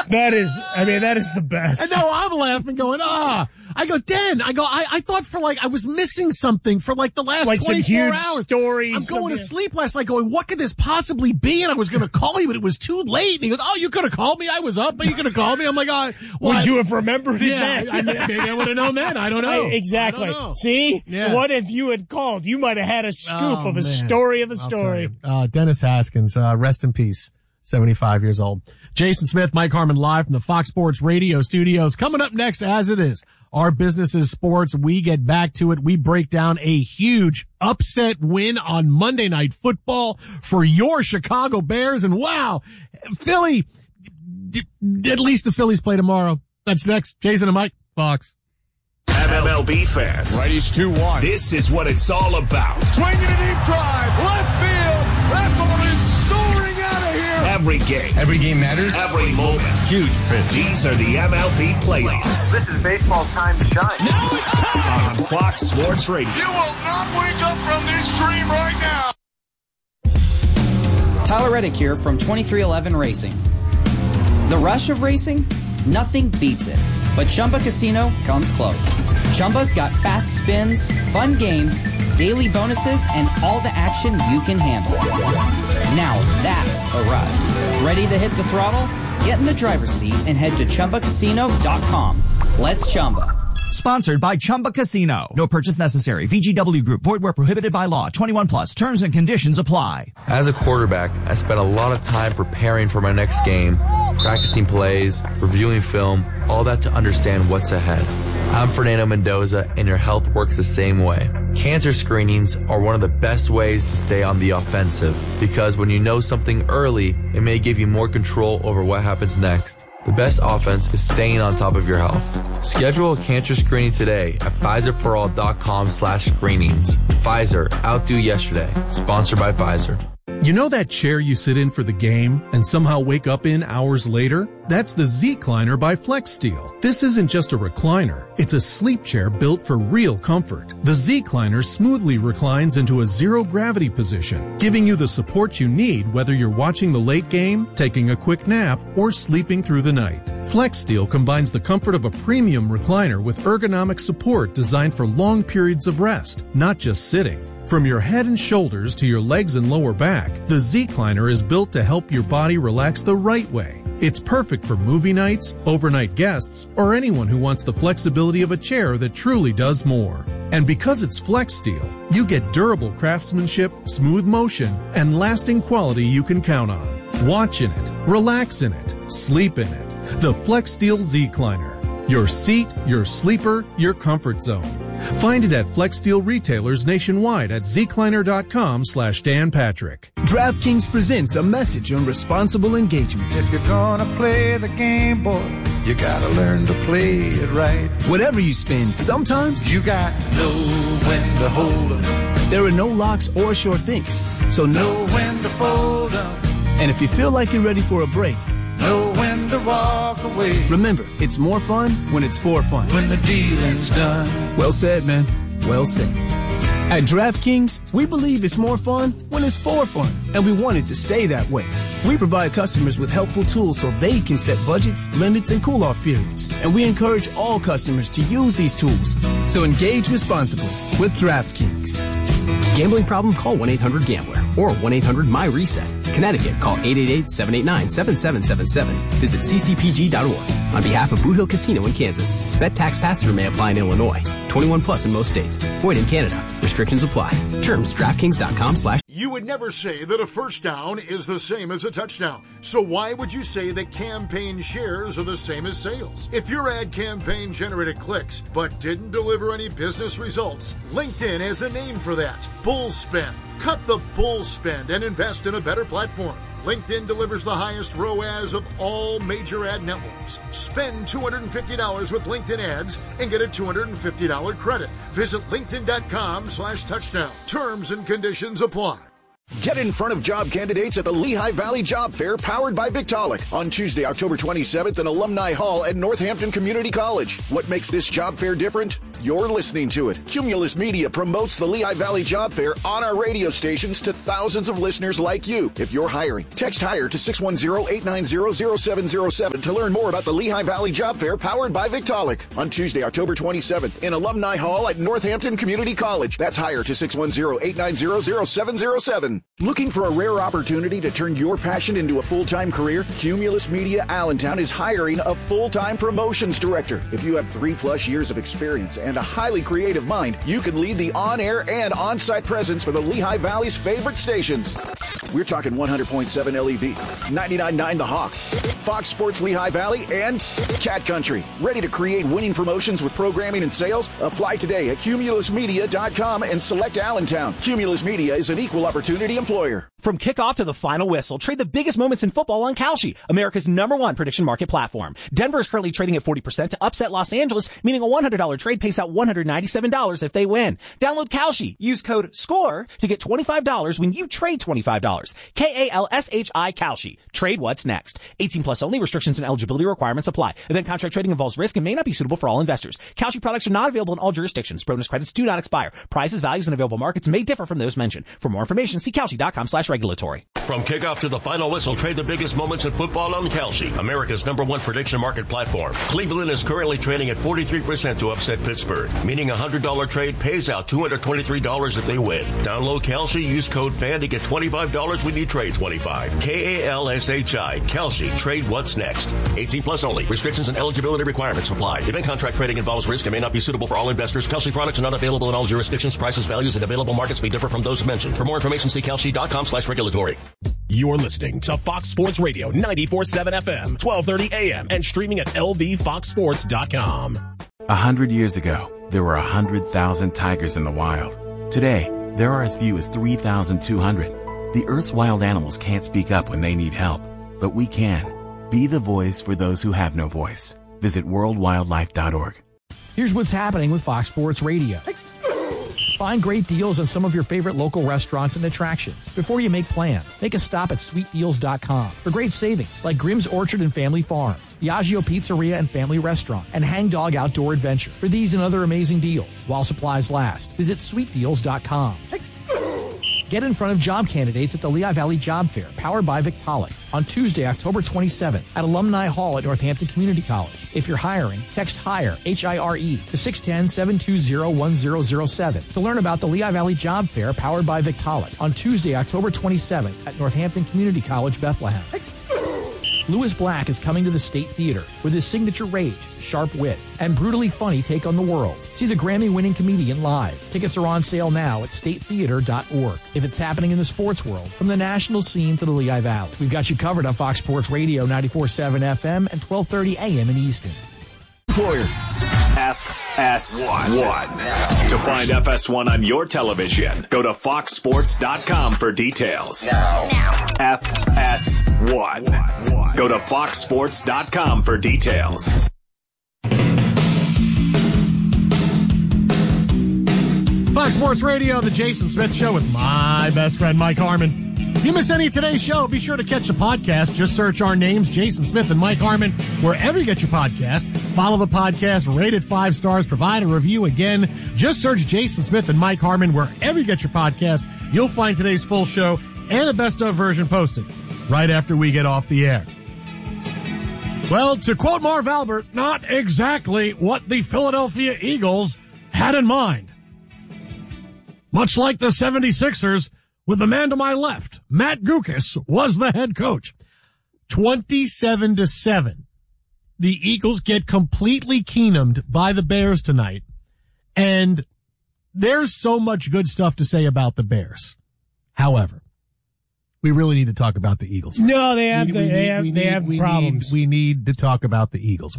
That is the best. And now I'm laughing going, I go, Dan, I thought I was missing something for the last 24 some huge hours. Stories. I'm going to sleep last night going, what could this possibly be? And I was going to call you, but it was too late. And he goes, you could have called me. I was up, but you could have called me. I'm like, would you have remembered it then? Maybe I would have known then. I don't know. Exactly. I don't know. See? Yeah. What if you had called? You might have had a scoop of a story of a story. Dennis Haskins, rest in peace. 75 years old. Jason Smith, Mike Harmon live from the Fox Sports Radio studios. Coming up next, as it is, our business is sports. We get back to it. We break down a huge upset win on Monday Night Football for your Chicago Bears. And wow, Philly, at least the Phillies play tomorrow. That's next. Jason and Mike, Fox. MLB fans. Righties 2-1. This is what it's all about. Swinging a deep drive. Left field. That ball is soaring out of here. Every game. Every game matters. Every moment. Huge pitch. These are the MLB playoffs. This is baseball's time to shine. Now it's time on Fox Sports Radio. You will not wake up from this dream right now. Tyler Reddick here from 2311 Racing. The rush of racing? Nothing beats it. But Chumba Casino comes close. Chumba's got fast spins, fun games, daily bonuses, and all the action you can handle. Now that's a ride. Ready to hit the throttle? Get in the driver's seat and head to ChumbaCasino.com. Let's Chumba. Sponsored by Chumba Casino. No purchase necessary. VGW Group. Void where prohibited by law. 21 plus. Terms and conditions apply. As a quarterback, I spent a lot of time preparing for my next game, practicing plays, reviewing film, all that to understand what's ahead. I'm Fernando Mendoza, and your health works the same way. Cancer screenings are one of the best ways to stay on the offensive, because when you know something early, it may give you more control over what happens next. The best offense is staying on top of your health. Schedule a cancer screening today at PfizerForAll.com/screenings. Pfizer, outdo yesterday. Sponsored by Pfizer. You know that chair you sit in for the game and somehow wake up in hours later? That's the Z-Cliner by FlexSteel. This isn't just a recliner. It's a sleep chair built for real comfort. The Z-Cliner smoothly reclines into a zero-gravity position, giving you the support you need whether you're watching the late game, taking a quick nap, or sleeping through the night. FlexSteel combines the comfort of a premium recliner with ergonomic support designed for long periods of rest, not just sitting. From your head and shoulders to your legs and lower back, the Z-Cliner is built to help your body relax the right way. It's perfect for movie nights, overnight guests, or anyone who wants the flexibility of a chair that truly does more. And because it's FlexSteel, you get durable craftsmanship, smooth motion, and lasting quality you can count on. Watch in it, relax in it, sleep in it. The FlexSteel Z-Cliner. Your seat, your sleeper, your comfort zone. Find it at FlexSteel retailers nationwide at zcliner.com/Dan Patrick. DraftKings presents a message on responsible engagement. If you're gonna play the game, boy, you gotta learn to play it right. Whatever you spend, sometimes you got to know when to hold 'em. There are no locks or sure things, so know when to fold 'em. And if you feel like you're ready for a break, know when to walk away. Remember, it's more fun when it's for fun. When the dealing's done. Well said, man. Well said. At DraftKings, we believe it's more fun when it's for fun, and we want it to stay that way. We provide customers with helpful tools so they can set budgets, limits, and cool-off periods, and we encourage all customers to use these tools. So engage responsibly with DraftKings. Gambling problem? Call 1-800-GAMBLER or 1-800-MY-RESET. Connecticut, call 888-789-7777. Visit ccpg.org. On behalf of Boot Hill Casino in Kansas, bet tax pass-through may apply in Illinois. 21 plus in most states. Void in Canada. Restrictions apply. Terms, DraftKings.com/. You would never say that a first down is the same as a touchdown. So why would you say that campaign shares are the same as sales? If your ad campaign generated clicks but didn't deliver any business results, LinkedIn has a name for that. Bull spend. Cut the bull spend and invest in a better platform. LinkedIn delivers the highest ROAS of all major ad networks. Spend $250 with LinkedIn ads and get a $250 credit. Visit linkedin.com/touchdown. Terms and conditions apply. Get in front of job candidates at the Lehigh Valley Job Fair powered by Victaulic on Tuesday, October 27th in Alumni Hall at Northampton Community College. What makes this job fair different? you're listening to it. Cumulus Media promotes the Lehigh Valley Job Fair on our radio stations to thousands of listeners like you. If you're hiring, text HIRE to 610-890-0707 to learn more about the Lehigh Valley Job Fair powered by Victaulic on Tuesday, October 27th in Alumni Hall at Northampton Community College. That's HIRE to 610-890-0707. Looking for a rare opportunity to turn your passion into a full-time career? Cumulus Media Allentown is hiring a full-time promotions director. If you have 3+ years of experience and a highly creative mind, you can lead the on-air and on-site presence for the Lehigh Valley's favorite stations. We're talking 100.7 LEV, 99.9 The Hawks, Fox Sports Lehigh Valley, and Cat Country. Ready to create winning promotions with programming and sales? Apply today at cumulusmedia.com and select Allentown. Cumulus Media is an equal opportunity employer. From kickoff to the final whistle, trade the biggest moments in football on Kalshi, America's #1 prediction market platform. Denver is currently trading at 40% to upset Los Angeles, meaning a $100 trade pays out $197 if they win. Download Kalshi. Use code SCORE to get $25 when you trade $25. Kalshi. Kalshi. Trade what's next. 18+ only. Restrictions and eligibility requirements apply. Event contract trading involves risk and may not be suitable for all investors. Kalshi products are not available in all jurisdictions. Bonus credits do not expire. Prices, values, and available markets may differ from those mentioned. For more information, see Kalshi.com/regulatory. From kickoff to the final whistle, trade the biggest moments in football on Kalshi, America's #1 prediction market platform. Cleveland is currently trading at 43% to upset Pittsburgh, meaning a $100 trade pays out $223 if they win. Download Kalshi, use code FAN to get $25 when you trade $25. Kalshi. Kalshi. Trade what's next. 18+ only. Restrictions and eligibility requirements apply. Event contract trading involves risk and may not be suitable for all investors. Kalshi products are not available in all jurisdictions. Prices, values, and available markets may differ from those mentioned. For more information, see Kalshi.com/regulatory. You're listening to Fox Sports Radio 94.7 FM, 1230 AM, and streaming at lvfoxsports.com. 100 years ago, there were 100,000 tigers in the wild. Today, there are as few as 3,200. The Earth's wild animals can't speak up when they need help, but we can. Be the voice for those who have no voice. Visit worldwildlife.org. Here's what's happening with Fox Sports Radio. Find great deals on some of your favorite local restaurants and attractions. Before you make plans, make a stop at sweetdeals.com for great savings like Grimm's Orchard and Family Farms, Biagio Pizzeria and Family Restaurant, and Hang Dog Outdoor Adventure. For these and other amazing deals, while supplies last, visit sweetdeals.com. Get in front of job candidates at the Lehigh Valley Job Fair, powered by Victaulic, on Tuesday, October 27th at Alumni Hall at Northampton Community College. If you're hiring, text HIRE, HIRE, to 610-720-1007 to learn about the Lehigh Valley Job Fair, powered by Victaulic, on Tuesday, October 27th at Northampton Community College, Bethlehem. Lewis Black is coming to the State Theater with his signature rage, sharp wit, and brutally funny take on the world. See the Grammy-winning comedian live. Tickets are on sale now at statetheater.org. If it's happening in the sports world, from the national scene to the Lehigh Valley, we've got you covered on Fox Sports Radio 94.7 FM and 1230 AM in Easton. Employer. FS1. To find FS1 on your television, go to foxsports.com for details. Now. FS1. Go to foxsports.com for details. Fox Sports Radio, the Jason Smith Show with my best friend, Mike Harmon. If you miss any of today's show, be sure to catch the podcast. Just search our names, Jason Smith and Mike Harmon, wherever you get your podcast. Follow the podcast, rate it 5 stars, provide a review. Again, just search Jason Smith and Mike Harmon wherever you get your podcast. You'll find today's full show and a best of version posted right after we get off the air. Well, to quote Marv Albert, not exactly what the Philadelphia Eagles had in mind. Much like the 76ers, with the man to my left, Matt Guokas, was the head coach. 27-7. The Eagles get completely Keenumed by the Bears tonight. And there's so much good stuff to say about the Bears. However, we really need to talk about the Eagles first. No, they have problems. We need to talk about the Eagles.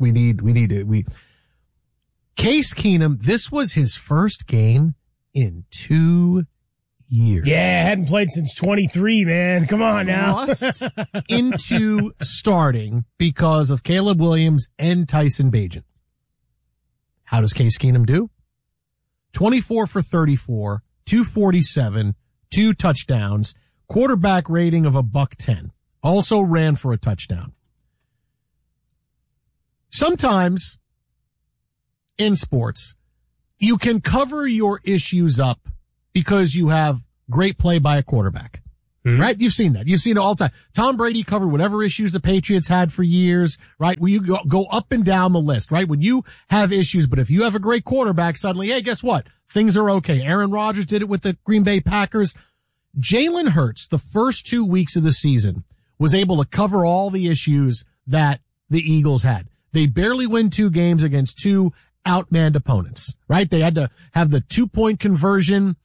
Case Keenum, this was his first game in 2 years. Yeah, hadn't played since 23, man. Come on now. Thrust into starting because of Caleb Williams and Tyson Bagent. How does Case Keenum do? 24 for 34, 247, 2 touchdowns, quarterback rating of $110. Also ran for a touchdown. Sometimes in sports, You can cover your issues up because you have great play by a quarterback. Right? You've seen that. You've seen it all the time. Tom Brady covered whatever issues the Patriots had for years, right? Where you go up and down the list, right? When you have issues, but if you have a great quarterback, suddenly, hey, guess what? Things are okay. Aaron Rodgers did it with the Green Bay Packers. Jalen Hurts, the first 2 weeks of the season, was able to cover all the issues that the Eagles had. They barely win 2 games against 2 outmanned opponents, right? They had to have the 2-point conversion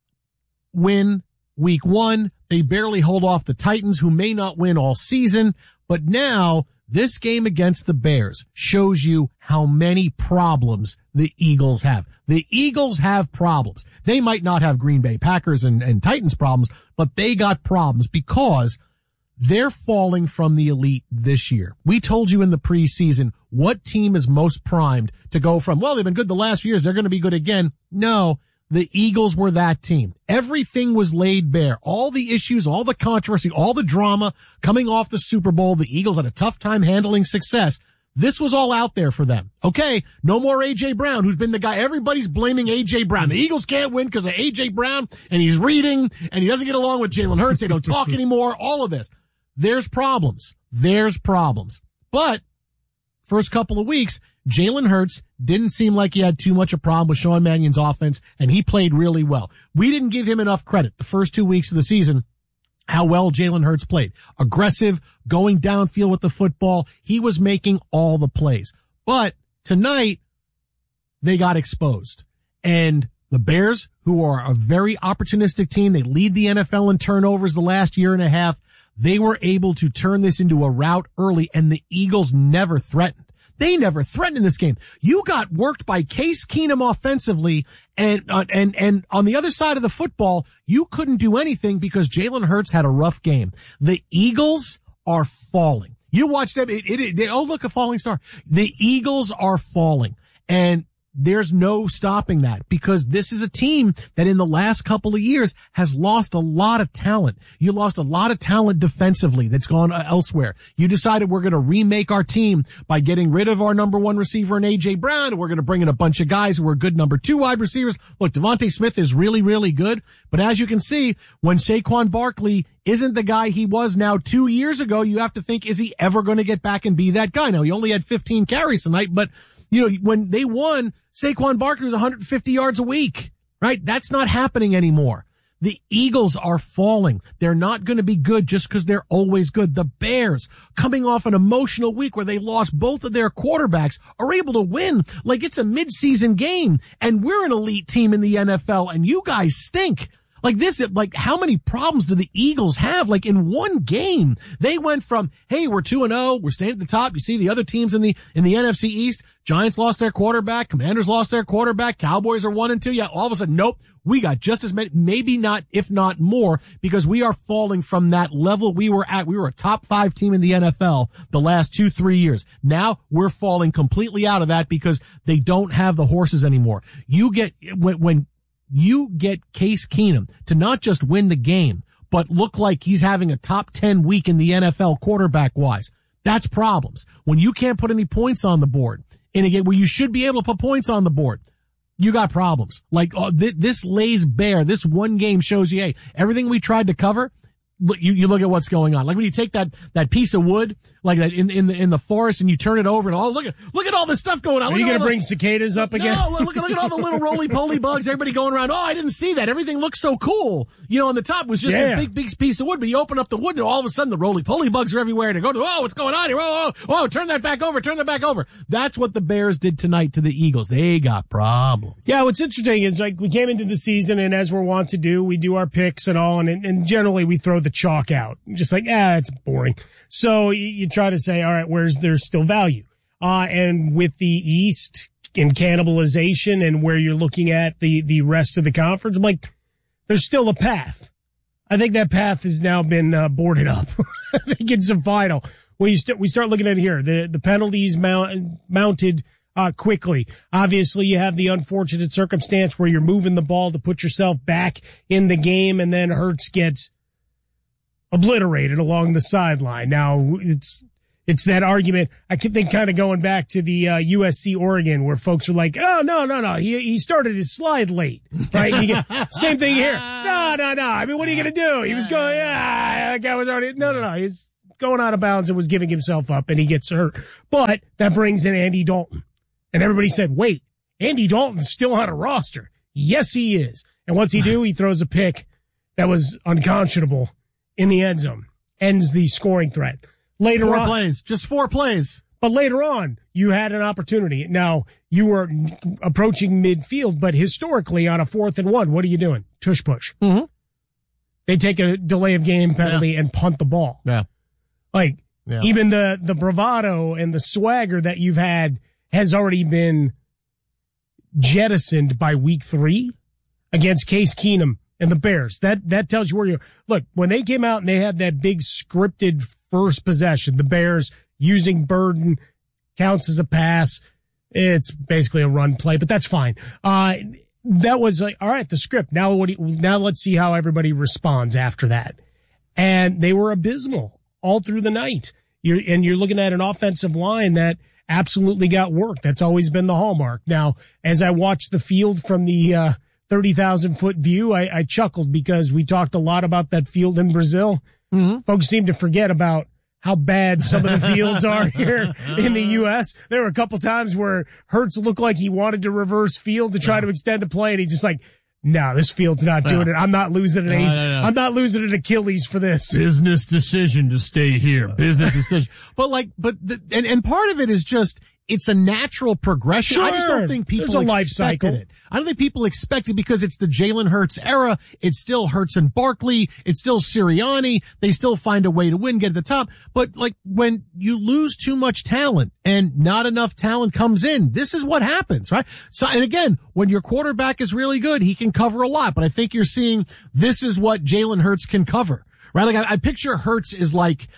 win week 1. They barely hold off the Titans, who may not win all season. But now this game against the Bears shows you how many problems the Eagles have. The Eagles have problems. They might not have Green Bay Packers and Titans problems, but they got problems because they're falling from the elite this year. We told you in the preseason what team is most primed to go from, well, they've been good the last few years, they're going to be good again. No. The Eagles were that team. Everything was laid bare. All the issues, all the controversy, all the drama coming off the Super Bowl. The Eagles had a tough time handling success. This was all out there for them. Okay, no more A.J. Brown, who's been the guy. Everybody's blaming A.J. Brown. The Eagles can't win because of A.J. Brown, and he's reading, and he doesn't get along with Jalen Hurts. They don't talk anymore. All of this. There's problems. But first couple of weeks, Jalen Hurts didn't seem like he had too much a problem with Sean Mannion's offense, and he played really well. We didn't give him enough credit the first 2 weeks of the season, how well Jalen Hurts played. Aggressive, going downfield with the football. He was making all the plays. But tonight, they got exposed. And the Bears, who are a very opportunistic team, they lead the NFL in turnovers the last year and a half. They were able to turn this into a rout early, and the Eagles never threatened. They never threatened in this game. You got worked by Case Keenum offensively, and on the other side of the football, you couldn't do anything because Jalen Hurts had a rough game. The Eagles are falling. You watch them, oh, look, a falling star. The Eagles are falling, and there's no stopping that because this is a team that in the last couple of years has lost a lot of talent. You lost a lot of talent defensively that's gone elsewhere. You decided we're going to remake our team by getting rid of our number 1 receiver in A.J. Brown, and we're going to bring in a bunch of guys who are good number 2 wide receivers. Look, Devontae Smith is really, really good, but as you can see, when Saquon Barkley isn't the guy he was now 2 years ago, you have to think, is he ever going to get back and be that guy? Now, he only had 15 carries tonight, but you know, when they won, Saquon Barkley was 150 yards a week, right? That's not happening anymore. The Eagles are falling. They're not going to be good just because they're always good. The Bears, coming off an emotional week where they lost both of their quarterbacks, are able to win like it's a midseason game. And we're an elite team in the NFL, and you guys stink. Like this, like how many problems do the Eagles have? Like in one game, they went from, hey, we're 2-0, we're staying at the top. You see the other teams in the NFC East. Giants lost their quarterback, Commanders lost their quarterback, Cowboys are 1-2. Yeah, all of a sudden, nope, we got just as many, maybe not, if not more, because we are falling from that level we were at. We were a top 5 team in the NFL the last 2-3 years. Now we're falling completely out of that because they don't have the horses anymore. You get, when you get Case Keenum to not just win the game, but look like he's having a top 10 week in the NFL quarterback wise. That's problems. When you can't put any points on the board in a game where you should be able to put points on the board, you got problems. Like this lays bare. This one game shows you, hey, everything we tried to cover, you look at what's going on. Like when you take that piece of wood, like that in the forest, and you turn it over, and look at all this stuff going on. Are you going to bring cicadas up again? No, look at all the little roly-poly bugs. Everybody going around. Oh, I didn't see that. Everything looks so cool. You know, on the top was just this big piece of wood, but you open up the wood, and all of a sudden the roly-poly bugs are everywhere. And they go, oh, what's going on here? Oh, turn that back over. That's what the Bears did tonight to the Eagles. They got problems. Yeah, what's interesting is like we came into the season, and as we're wont to do, we do our picks and all, and generally we throw the chalk out. Just like, it's boring. So you try to say, all right, where's there still value? And with the East and cannibalization and where you're looking at the rest of the conference, I'm like, there's still a path. I think that path has now been boarded up. I think it's a final. Well, we start looking at here, the penalties mounted quickly. Obviously, you have the unfortunate circumstance where you're moving the ball to put yourself back in the game, and then Hurts gets obliterated along the sideline. Now, It's that argument. I can think kind of going back to the USC Oregon where folks are like, oh, no. He started his slide late, right? Same thing here. No. I mean, what are you going to do? He was going, that guy was already, no. He's going out of bounds and was giving himself up and he gets hurt. But that brings in Andy Dalton. And everybody said, wait, Andy Dalton's still on a roster. Yes, he is. And what's he do? He throws a pick that was unconscionable in the end zone. Ends the scoring threat. Later on. 4 plays. Just 4 plays. But later on, you had an opportunity. Now, you were approaching midfield, but historically on a 4th and 1, what are you doing? Tush push. Mm-hmm. They take a delay of game penalty and punt the ball. Yeah. Even the bravado and the swagger that you've had has already been jettisoned by week 3 against Case Keenum and the Bears. That tells you where you're. Look, when they came out and they had that big scripted first possession, the Bears using Burden counts as a pass. It's basically a run play, but that's fine. That was like, all right, the script. Now let's see how everybody responds after that. And they were abysmal all through the night. You're looking at an offensive line that absolutely got work. That's always been the hallmark. Now, as I watched the field from the 30,000 foot view, I chuckled because we talked a lot about that field in Brazil. Mm-hmm. Folks seem to forget about how bad some of the fields are here in the U.S. There were a couple times where Hurts looked like he wanted to reverse field to try to extend the play, and he's just like, no, this field's not doing it. I'm not losing an I'm not losing an Achilles for this. Business decision to stay here. Business decision. But part of it is just, it's a natural progression. Sure. I just don't think people expected it. I don't think people expect it because it's the Jalen Hurts era. It's still Hurts and Barkley. It's still Sirianni. They still find a way to win, get to the top. But when you lose too much talent and not enough talent comes in, this is what happens, right? So, and again, when your quarterback is really good, he can cover a lot. But I think you're seeing this is what Jalen Hurts can cover, right? Like I picture Hurts is like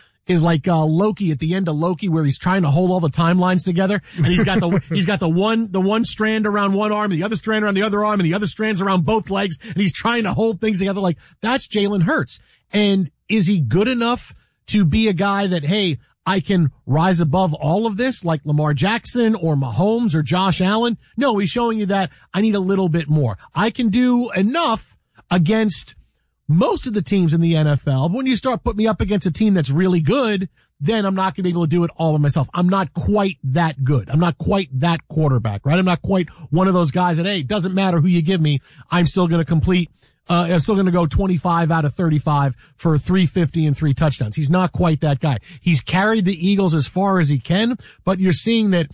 Loki at the end of Loki where he's trying to hold all the timelines together and he's got the one strand around one arm and the other strand around the other arm and the other strands around both legs and he's trying to hold things together. Like, that's Jalen Hurts. And is he good enough to be a guy that, hey, I can rise above all of this like Lamar Jackson or Mahomes or Josh Allen? No, he's showing you that I need a little bit more. I can do enough against most of the teams in the NFL. But when you start putting me up against a team that's really good, then I'm not going to be able to do it all by myself. I'm not quite that good. I'm not quite that quarterback, right? I'm not quite one of those guys that, hey, it doesn't matter who you give me. I'm still going to complete, I'm still going to go 25 out of 35 for 350 and 3 touchdowns. He's not quite that guy. He's carried the Eagles as far as he can, but you're seeing that,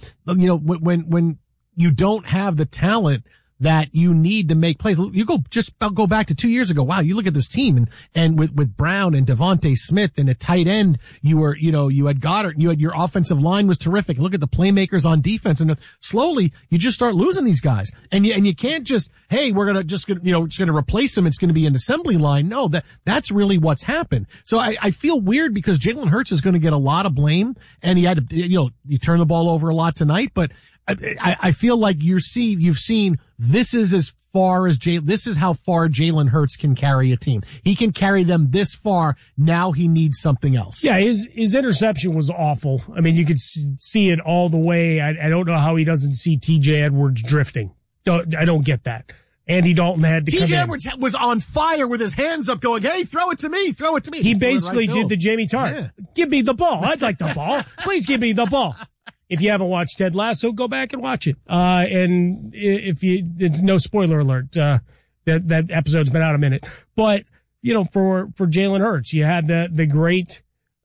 when you don't have the talent that you need to make plays. You go back to 2 years ago. Wow, you look at this team and with Brown and Devontae Smith and a tight end, you had Goddard, your offensive line was terrific. Look at the playmakers on defense, and slowly you just start losing these guys. And you can't just, hey, we're gonna replace them. It's gonna be an assembly line. No, that's really what's happened. So I feel weird because Jalen Hurts is gonna get a lot of blame, and he had to, you turn the ball over a lot tonight, but I feel like you've seen this is as far as this is how far Jalen Hurts can carry a team. He can carry them this far. Now he needs something else. Yeah, his interception was awful. I mean, you could see it all the way. I don't know how he doesn't see TJ Edwards drifting. I don't get that. Andy Dalton had to come in. TJ Edwards was on fire with his hands up going, hey, throw it to me. He basically did the Jamie Tart. Yeah. Give me the ball. I'd like the ball. Please give me the ball. If you haven't watched Ted Lasso, go back and watch it. And it's no spoiler alert. That episode's been out a minute. But, for Jalen Hurts, you had the great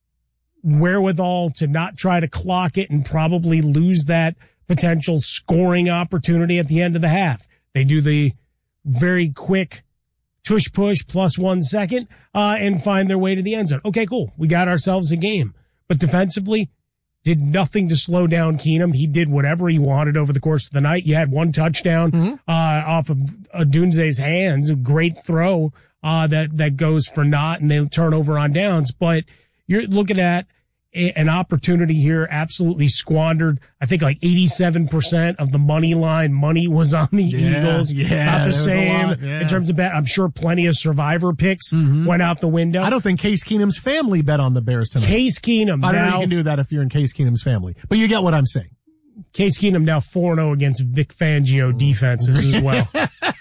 wherewithal to not try to clock it and probably lose that potential scoring opportunity at the end of the half. They do the very quick tush push plus 1 second, and find their way to the end zone. Okay, cool. We got ourselves a game. But defensively, did nothing to slow down Keenum. He did whatever he wanted over the course of the night. You had 1 touchdown off of Odunze's hands, a great throw that goes for naught, and they turn over on downs. But you're looking at an opportunity here absolutely squandered. I think like 87% of the money line money was on the Eagles. Yeah, about the same in terms of bet. I'm sure plenty of survivor picks went out the window. I don't think Case Keenum's family bet on the Bears tonight. Case Keenum. I don't know you can do that if you're in Case Keenum's family, but you get what I'm saying. Case Keenum now 4-0 against Vic Fangio defenses as well.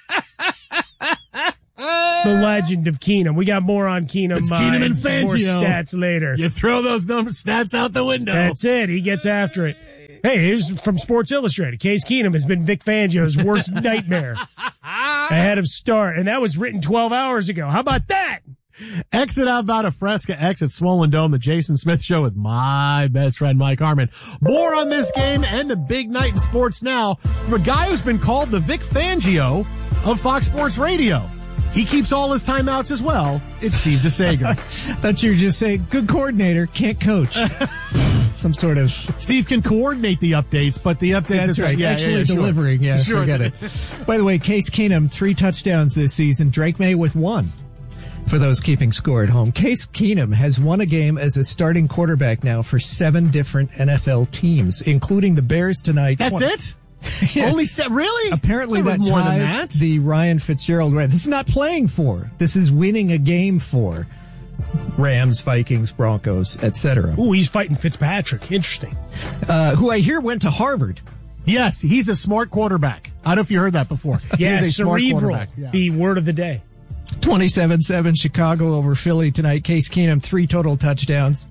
The legend of Keenum. We got more on Keenum. It's Keenum and some more Fangio. Stats later. You throw those stats out the window. That's it. He gets after it. Hey, here's from Sports Illustrated. Case Keenum has been Vic Fangio's worst nightmare ahead of start, and that was written 12 hours ago. How about that? Exit out about a Fresca, exit Swollen Dome, the Jason Smith Show with my best friend Mike Harmon. More on this game and the big night in sports now from a guy who's been called the Vic Fangio of Fox Sports Radio. He keeps all his timeouts as well. It's Steve DeSager. Thought you were just saying, good coordinator, can't coach. Some sort of... Steve can coordinate the updates, but the updates... That's right. Actually delivering. Sure. Yeah, Sure. Forget it. By the way, Case Keenum, 3 touchdowns this season. Drake May with 1. For those keeping score at home. Case Keenum has won a game as a starting quarterback now for 7 different NFL teams, including the Bears tonight. That's it? Yeah. Only really? Apparently there that was more than ties that. the Ryan Fitzgerald. This is not playing for. This is winning a game for Rams, Vikings, Broncos, etc. Ooh, he's fighting Fitzpatrick. Interesting. Who I hear went to Harvard. Yes, he's a smart quarterback. I don't know if you heard that before. Yeah, he's a smart cerebral. quarterback. Yeah. The word of the day. 27-7 Chicago over Philly tonight. Case Keenum, 3 total touchdowns.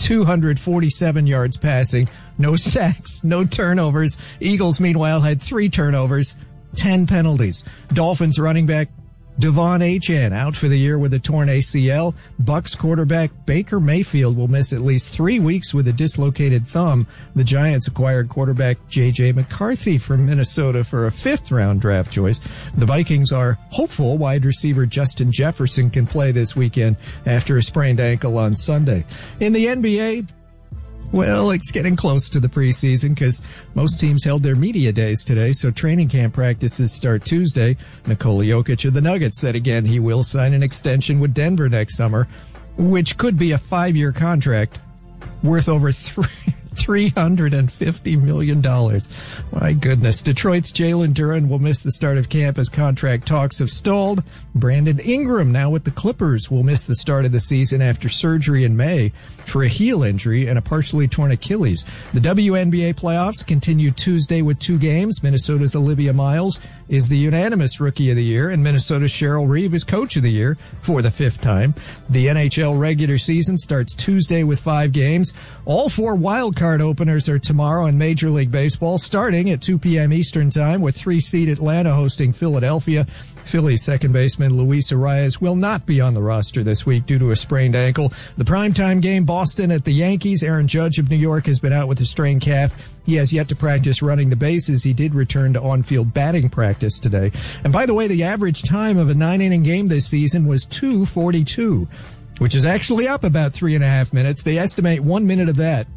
247 yards passing, no sacks, no turnovers. Eagles, meanwhile, had 3 turnovers, 10 penalties. Dolphins running back Devon Achane out for the year with a torn ACL. Bucks quarterback Baker Mayfield will miss at least 3 weeks with a dislocated thumb. The Giants acquired quarterback J.J. McCarthy from Minnesota for a 5th-round draft choice. The Vikings are hopeful wide receiver Justin Jefferson can play this weekend after a sprained ankle on Sunday. In the NBA, well, it's getting close to the preseason because most teams held their media days today, so training camp practices start Tuesday. Nikola Jokic of the Nuggets said again he will sign an extension with Denver next summer, which could be a 5-year contract worth over $350 million. My goodness. Detroit's Jalen Duren will miss the start of camp as contract talks have stalled. Brandon Ingram, now with the Clippers, will miss the start of the season after surgery in May for a heel injury and a partially torn Achilles. The WNBA playoffs continue Tuesday with 2 games. Minnesota's Olivia Miles is the unanimous Rookie of the Year, and Minnesota's Cheryl Reeve is Coach of the Year for the 5th time. The NHL regular season starts Tuesday with 5 games. All 4 wildcard openers are tomorrow in Major League Baseball, starting at 2 p.m. Eastern Time with 3-seed Atlanta hosting Philadelphia. Phillies second baseman Luis Arias will not be on the roster this week due to a sprained ankle. The primetime game, Boston at the Yankees. Aaron Judge of New York has been out with a strained calf. He has yet to practice running the bases. He did return to on-field batting practice today. And by the way, the average time of a 9-inning game this season was 2:42, which is actually up about 3.5 minutes. They estimate 1 minute of that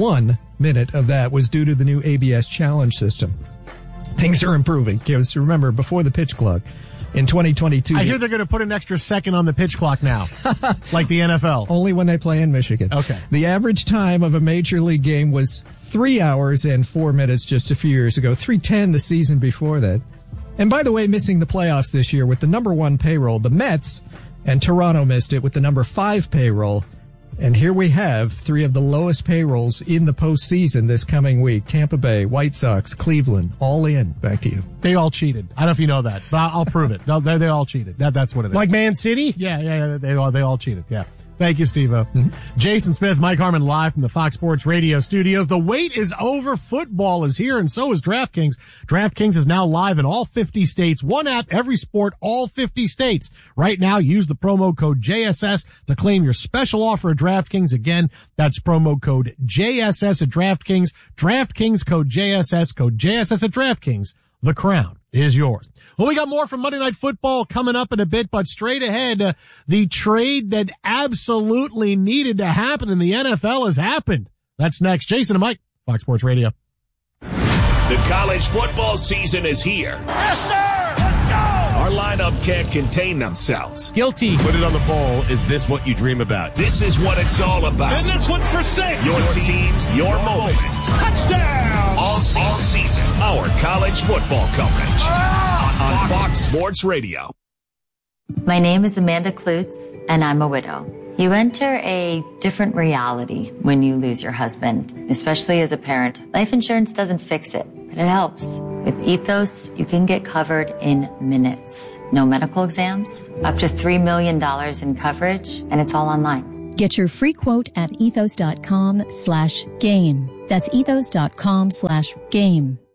was due to the new ABS challenge system. Things are improving. Because remember, before the pitch clock, in 2022. I hear they're going to put an extra second on the pitch clock now, like the NFL. Only when they play in Michigan. Okay. The average time of a major league game was 3 hours and 4 minutes just a few years ago, 3:10 the season before that. And by the way, missing the playoffs this year with the number 1 payroll, the Mets, and Toronto missed it with the number 5 payroll. And here we have 3 of the lowest payrolls in the postseason this coming week. Tampa Bay, White Sox, Cleveland, all in. Back to you. They all cheated. I don't know if you know that, but I'll prove it. They all cheated. That's what it is. Like Man City? Yeah. They all cheated. Yeah. Thank you, Steve-O. Jason Smith, Mike Harmon, live from the Fox Sports Radio studios. The wait is over. Football is here, and so is DraftKings. DraftKings is now live in all 50 states. One app, every sport, all 50 states. Right now, use the promo code JSS to claim your special offer at DraftKings. Again, that's promo code JSS at DraftKings. DraftKings code JSS at DraftKings. The crown is yours. Well, we got more from Monday Night Football coming up in a bit, but straight ahead, the trade that absolutely needed to happen in the NFL has happened. That's next. Jason and Mike, Fox Sports Radio. The college football season is here. Yes, sir! Let's go! Our lineup can't contain themselves. Guilty. Put it on the bowl. Is this what you dream about? This is what it's all about. And this one's for 6. Your teams, your moments. Touchdown! All season. Our college football coverage on Fox Sports Radio. My name is Amanda Klutz, and I'm a widow. You enter a different reality when you lose your husband, especially as a parent. Life insurance doesn't fix it, but it helps. With Ethos, you can get covered in minutes. No medical exams, up to $3 million in coverage, and it's all online. Get your free quote at ethos.com/game. That's ethos.com/game.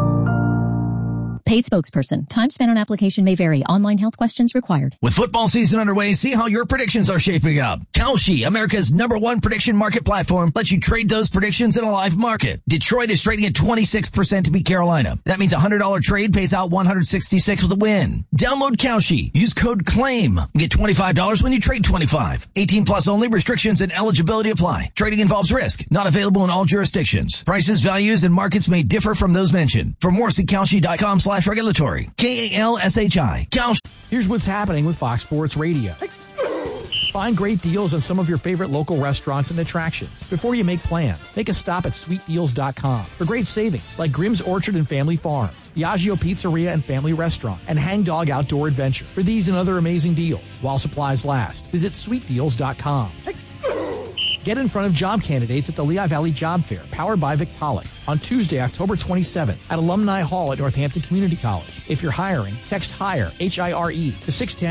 Paid spokesperson. Time spent on application may vary. Online health questions required. With football season underway, see how your predictions are shaping up. Kalshi, America's #1 prediction market platform, lets you trade those predictions in a live market. Detroit is trading at 26% to beat Carolina. That means a $100 trade pays out $166 with a win. Download Kalshi. Use code CLAIM. Get $25 when you trade 25. 18 plus only. Restrictions and eligibility apply. Trading involves risk. Not available in all jurisdictions. Prices, values, and markets may differ from those mentioned. For more, see Kalshi.com/regulatory. KALSHI. Kalshi. Here's what's happening with Fox Sports Radio. Find great deals on some of your favorite local restaurants and attractions. Before you make plans, make a stop at sweetdeals.com for great savings like Grimm's Orchard and Family Farms, Biagio Pizzeria and Family Restaurant, and Hang Dog Outdoor Adventure. For these and other amazing deals, while supplies last, visit sweetdeals.com. Get in front of job candidates at the Lehigh Valley Job Fair, powered by Victaulic, on Tuesday, October 27th at Alumni Hall at Northampton Community College. If you're hiring, text HIRE, HIRE, to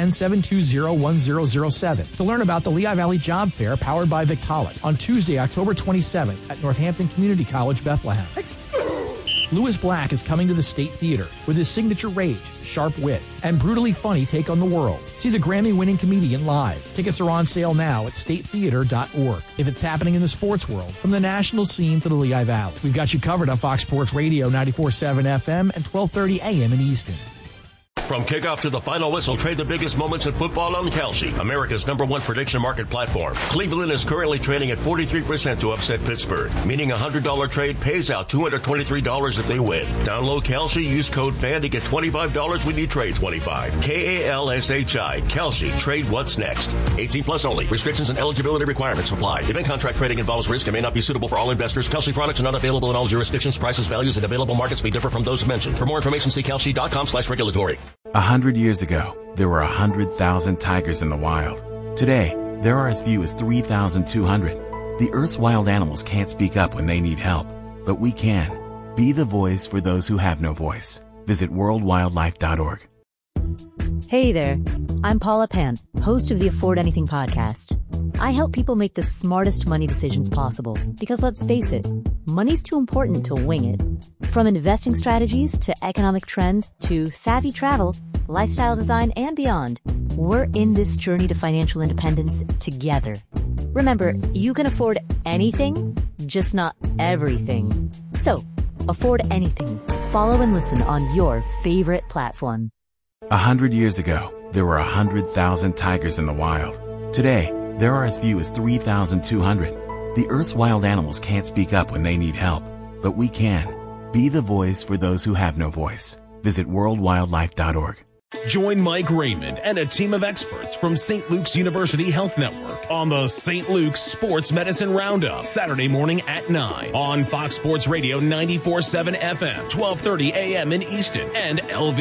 610-720-1007 to learn about the Lehigh Valley Job Fair, powered by Victaulic, on Tuesday, October 27th at Northampton Community College, Bethlehem. Lewis Black is coming to the State Theater with his signature rage, sharp wit, and brutally funny take on the world. See the Grammy-winning comedian live. Tickets are on sale now at statetheater.org. If it's happening in the sports world, from the national scene to the Lehigh Valley, we've got you covered on Fox Sports Radio 94.7 FM and 1230 AM in Easton. From kickoff to the final whistle, trade the biggest moments in football on Kalshi, America's #1 prediction market platform. Cleveland is currently trading at 43% to upset Pittsburgh, meaning a $100 trade pays out $223 if they win. Download Kalshi, use code FAN to get $25 when you trade 25. KALSHI, Kalshi, trade what's next. 18 plus only. Restrictions and eligibility requirements apply. Event contract trading involves risk and may not be suitable for all investors. Kalshi products are not available in all jurisdictions. Prices, values, and available markets may differ from those mentioned. For more information, see Kalshi.com/regulatory. 100 years ago, there were 100,000 tigers in the wild. Today, there are as few as 3,200. The Earth's wild animals can't speak up when they need help, but we can. Be the voice for those who have no voice. Visit worldwildlife.org. Hey there, I'm Paula Pan, host of the Afford Anything podcast. I help people make the smartest money decisions possible because, let's face it, money's too important to wing it. From investing strategies to economic trends to savvy travel, lifestyle design, and beyond, we're in this journey to financial independence together. Remember, you can afford anything, just not everything. So, afford anything. Follow and listen on your favorite platform. 100 years ago, there were 100,000 tigers in the wild. Today, there are as few as 3,200. The Earth's wild animals can't speak up when they need help, but we can. Be the voice for those who have no voice. Visit worldwildlife.org. Join Mike Raymond and a team of experts from St. Luke's University Health Network on the St. Luke's Sports Medicine Roundup, Saturday morning at 9 on Fox Sports Radio 94.7 FM, 1230 AM in Easton, and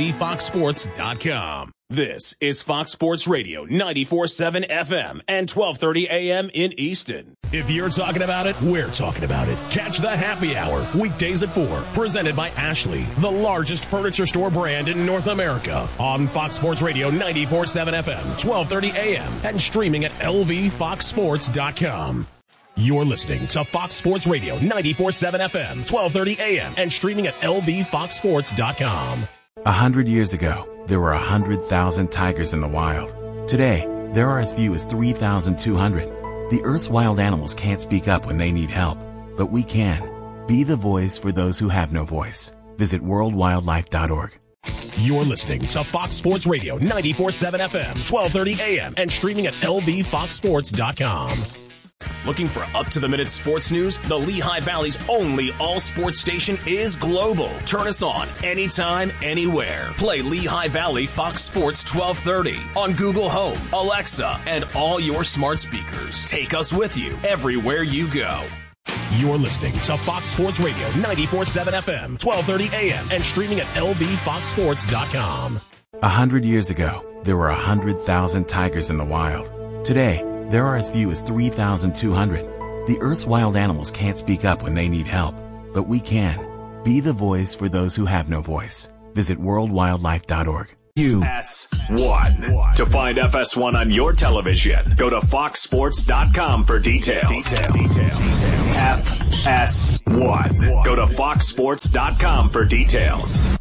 lvfoxsports.com. This is Fox Sports Radio 94.7 FM and 1230 AM in Easton. If you're talking about it, we're talking about it. Catch the happy hour weekdays at 4, presented by Ashley, the largest furniture store brand in North America, on Fox Sports Radio 94.7 FM, 1230 AM, and streaming at lvfoxsports.com. You're listening to Fox Sports Radio 94.7 FM, 1230 AM, and streaming at lvfoxsports.com. 100 years ago, there were 100,000 tigers in the wild. Today, there are as few as 3,200. The Earth's wild animals can't speak up when they need help, but we can. Be the voice for those who have no voice. Visit worldwildlife.org. You're listening to Fox Sports Radio 94.7 FM, 1230 AM, and streaming at lvfoxsports.com. Looking for up-to-the-minute sports news? The Lehigh Valley's only all-sports station is global. Turn us on anytime, anywhere. Play Lehigh Valley Fox Sports 1230 on Google Home, Alexa, and all your smart speakers. Take us with you everywhere you go. You're listening to Fox Sports Radio 94.7 FM, 1230 AM, and streaming at lvfoxsports.com. 100 years ago, there were 100,000 tigers in the wild. Today, there are as few as 3,200. The Earth's wild animals can't speak up when they need help, but we can. Be the voice for those who have no voice. Visit worldwildlife.org. FS1. To find FS1 on your television, go to foxsports.com for details. FS1. Go to foxsports.com for details.